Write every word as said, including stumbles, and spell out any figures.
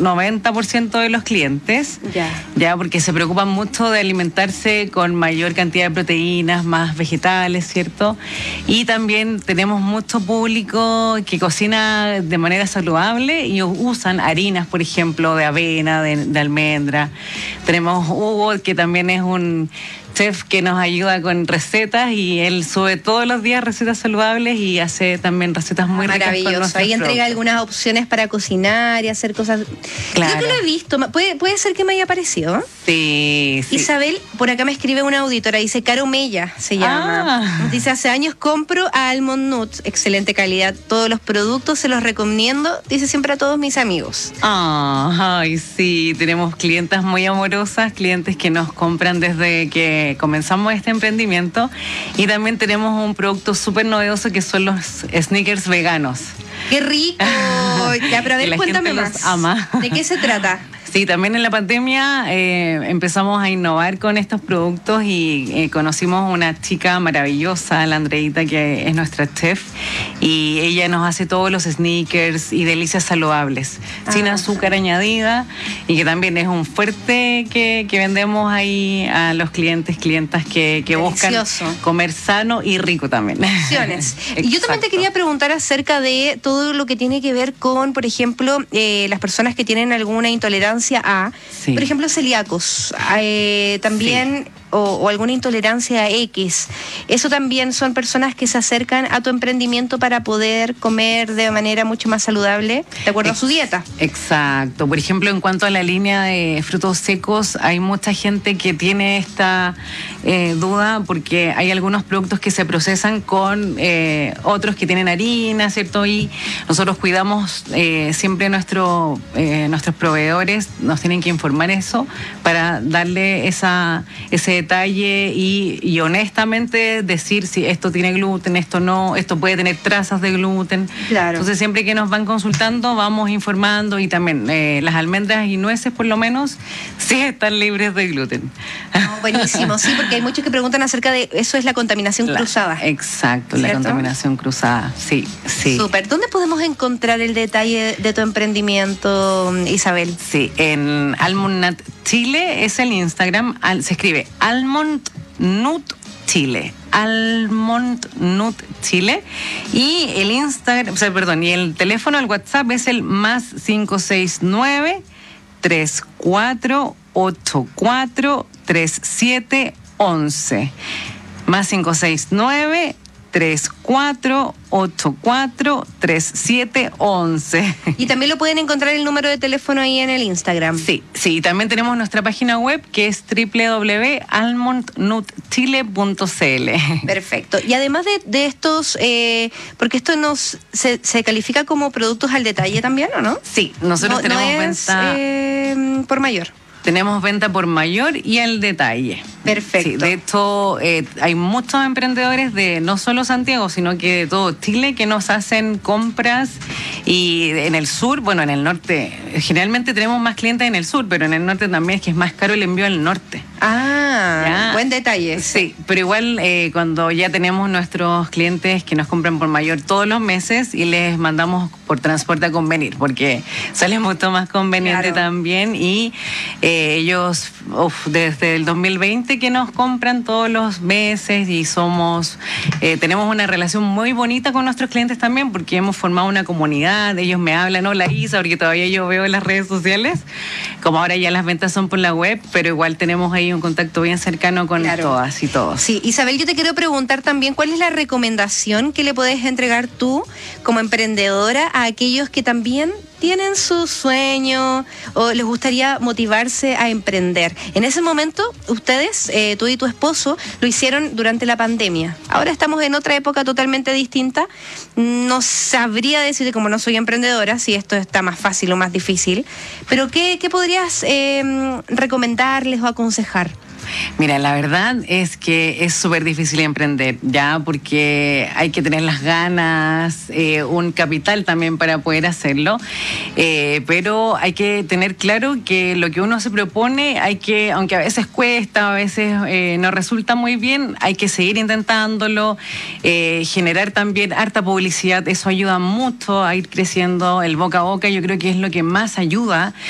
noventa por ciento de los clientes, ya. ya porque se preocupan mucho de alimentarse con mayor cantidad de proteínas, más vegetales, ¿cierto? Y también tenemos mucho público que cocina de manera saludable y usan harinas, por ejemplo, de avena, de, de almendra. Tenemos Hugo, que también es un chef que nos ayuda con recetas y él sube todos los días recetas saludables y hace también recetas muy ricas. Maravilloso. Ahí entrega algunas opciones para cocinar y hacer cosas. Claro. Creo que lo he visto. ¿Puede, puede ser que me haya aparecido? Sí, sí. Isabel, por acá me escribe una auditora, dice Caro Mella, se llama. Ah. Dice, hace años compro a Almond Nuts, excelente calidad. Todos los productos se los recomiendo, dice siempre a todos mis amigos. Ah, ay, sí, tenemos clientas muy amorosas, clientes que nos compran desde que comenzamos este emprendimiento y también tenemos un producto súper novedoso que son los sneakers veganos. ¡Qué rico! Ya, pero a ver, cuéntame más. Ama. ¿De qué se trata? Sí, también en la pandemia eh, empezamos a innovar con estos productos y eh, conocimos una chica maravillosa, la Andreita, que es nuestra chef, y ella nos hace todos los sneakers y delicias saludables, ah, sin azúcar añadida, y que también es un fuerte que, que vendemos ahí a los clientes, clientas que, que buscan comer sano y rico también. Opciones. Y yo también te quería preguntar acerca de todo lo que tiene que ver con, por ejemplo, eh, las personas que tienen alguna intolerancia a, sí. por ejemplo, celíacos, eh, también, sí. o, o alguna intolerancia a X. Eso también son personas que se acercan a tu emprendimiento para poder comer de manera mucho más saludable, de acuerdo Ex- a su dieta. Exacto. Por ejemplo, en cuanto a la línea de frutos secos, hay mucha gente que tiene esta eh, duda porque hay algunos productos que se procesan con eh, otros que tienen harina, ¿cierto? Y nosotros cuidamos eh, siempre nuestro, eh, nuestros proveedores nos tienen que informar eso para darle esa, ese detalle y, y honestamente decir si esto tiene gluten, esto no, esto puede tener trazas de gluten. Claro. Entonces siempre que nos van consultando vamos informando y también eh, las almendras y nueces por lo menos sí están libres de gluten. Oh, buenísimo, sí, porque hay muchos que preguntan acerca de eso, es la contaminación la, cruzada. Exacto, ¿cierto? La contaminación cruzada, sí, sí. Súper. ¿Dónde podemos encontrar el detalle de tu emprendimiento, Isabel? Sí, en Almond Nut Chile es el Instagram, al, se escribe Almond Nut Chile, Almond Nut Chile, y el Instagram, o sea, perdón, y el teléfono, el WhatsApp es el más cinco seis nueve, tres cuatro ocho cuatro, tres siete once, más cinco seis nueve, tres cuatro ocho cuatro, tres siete once. Y también lo pueden encontrar el número de teléfono ahí en el Instagram. Sí, sí, también tenemos nuestra página web que es doble u doble u doble u punto almond nut chile punto c l. Perfecto. Y además de, de estos, eh, porque esto nos se, se califica como productos al detalle también, ¿o no? Sí, nosotros no, tenemos no es, venta eh, por mayor. Tenemos venta por mayor y al detalle. Perfecto. Sí, de hecho, eh, hay muchos emprendedores de no solo Santiago, sino que de todo Chile que nos hacen compras. Y en el sur, bueno, en el norte, generalmente tenemos más clientes en el sur, pero en el norte también es que es más caro el envío al norte. Ah, ¿ya? Buen detalle. Sí, pero igual eh, cuando ya tenemos nuestros clientes que nos compran por mayor todos los meses y les mandamos por transporte a convenir, porque sale mucho más conveniente, claro, también. Y eh, ellos, uf, desde el dos mil veinte que nos compran todos los meses y somos, eh, tenemos una relación muy bonita con nuestros clientes también, porque hemos formado una comunidad. Ellos me hablan, hola Isa, porque todavía yo veo en las redes sociales, como ahora ya las ventas son por la web, pero igual tenemos ahí un contacto bien cercano con, claro, todas y todos. Sí, Isabel, yo te quiero preguntar también, ¿cuál es la recomendación que le puedes entregar tú como emprendedora a aquellos que también tienen su sueño o les gustaría motivarse a emprender? En ese momento, ustedes, eh, tú y tu esposo, lo hicieron durante la pandemia. Ahora estamos en otra época totalmente distinta. No sabría decirte, como no soy emprendedora, si esto está más fácil o más difícil, pero ¿qué, qué podrías eh, recomendarles o aconsejar? Mira, la verdad es que es súper difícil emprender, ya, porque hay que tener las ganas, eh, un capital también para poder hacerlo, eh, pero hay que tener claro que lo que uno se propone, hay que, aunque a veces cuesta, a veces eh, no resulta muy bien, hay que seguir intentándolo, eh, generar también harta publicidad, eso ayuda mucho a ir creciendo, el boca a boca yo creo que es lo que más ayuda.